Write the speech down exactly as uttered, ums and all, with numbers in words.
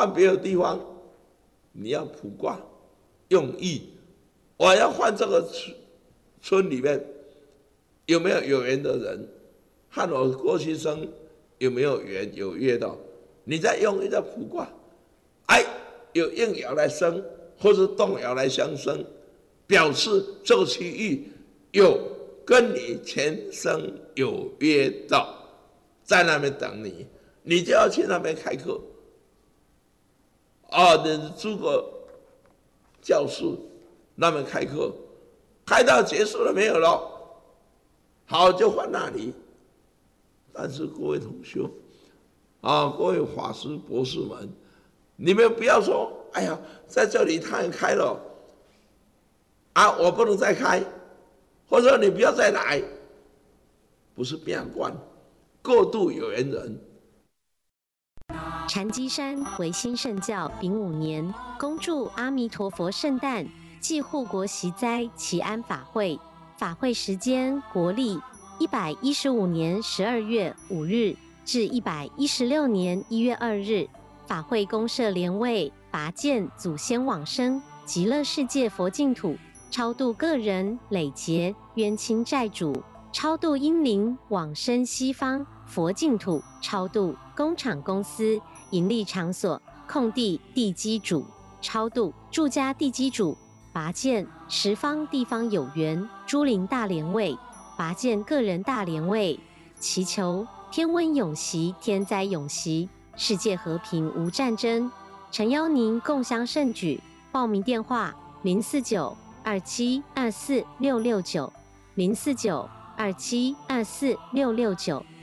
换别的地方，你要卜卦，用意，我要换这个村村里面有没有有缘的人，和我过去生有没有缘有约的，你再用一个卜卦，哎，有应爻来生，或者动爻来相生，表示这个区域有跟你前生有约的，在那边等你，你就要去那边开课。哦，你诸葛教室那边开课，开到结束了没有了？好，就换那里。但是各位同学，啊，各位法师、博士们，你们不要说，哎呀，在这里他也开了，啊，我不能再开，或者说你不要再来，不是变卦，过度有缘人。 禅机山为新圣教丙午年，恭祝阿弥陀佛圣诞暨护国息灾祈安法会。法会时间国历一百一十五年十二月五日至一百一十六年一月二日。法会公设莲位，拔见祖先往生极乐世界佛净土，超度个人累劫冤亲债主，超度阴灵往生西方佛净土，超度工厂公司盈利场所空地地基主，超度住家地基主，拔见十方地方有缘诸灵大莲位，拔见个人大莲位，祈求天温永息，天灾永息，世界和平无战争。诚邀您共襄盛举。报名电话：零四九二七二四六六九，零四九二七二四六六九。